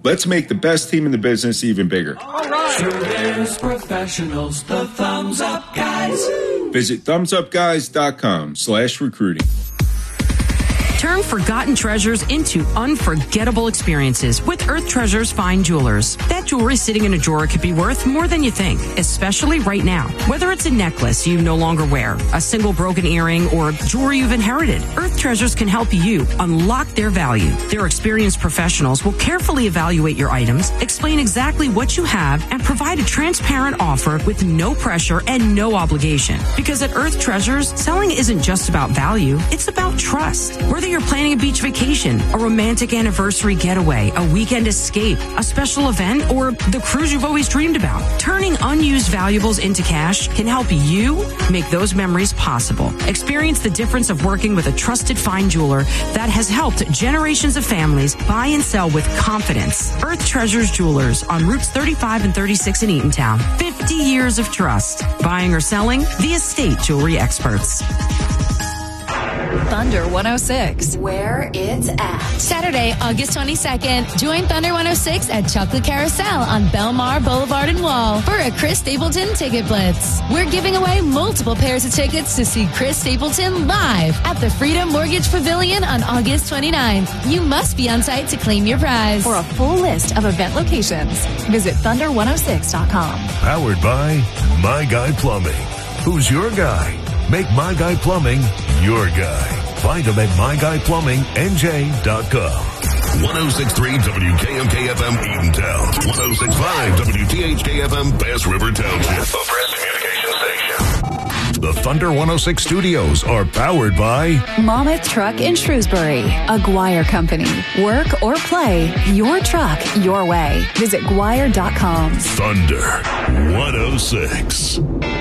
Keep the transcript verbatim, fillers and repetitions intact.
Let's make the best team in the business even bigger. All right. Service professionals, the Thumbs Up Guys. Visit thumbs up guys dot com slash recruiting. Turn forgotten treasures into unforgettable experiences with Earth Treasures Fine Jewelers. That jewelry sitting in a drawer could be worth more than you think, especially right now. Whether it's a necklace you no longer wear, a single broken earring, or jewelry you've inherited, Earth Treasures can help you unlock their value. Their experienced professionals will carefully evaluate your items, explain exactly what you have, and provide a transparent offer with no pressure and no obligation. Because at Earth Treasures, selling isn't just about value, it's about trust. Whether you're planning a beach vacation, a romantic anniversary getaway, a weekend escape, a special event, or the cruise you've always dreamed about, turning unused valuables into cash can help you make those memories possible. Experience the difference of working with a trusted fine jeweler that has helped generations of families buy and sell with confidence. Earth Treasures Jewelers on Routes thirty-five and thirty-six in Eatontown. fifty years of trust. Buying or selling, the estate jewelry experts. Thunder one oh six, where it's at. Saturday, August twenty-second, join Thunder one oh six at Chocolate Carousel on Belmar Boulevard and Wall for a Chris Stapleton Ticket Blitz. We're giving away multiple pairs of tickets to see Chris Stapleton live at the Freedom Mortgage Pavilion on August twenty-ninth. You must be on site to claim your prize. For a full list of event locations, visit thunder one oh six dot com. Powered by My Guy Plumbing. Who's your guy? Make My Guy Plumbing your guy. Find them at my guy plumbing n j dot com. one oh six point three W K M K F M Eatontown. one oh six point five W T H K F M Bass River Township. A press communication station. The Thunder one oh six studios are powered by Monmouth Truck in Shrewsbury, a Guire company. Work or play, your truck, your way. Visit Guire dot com. Thunder one oh six.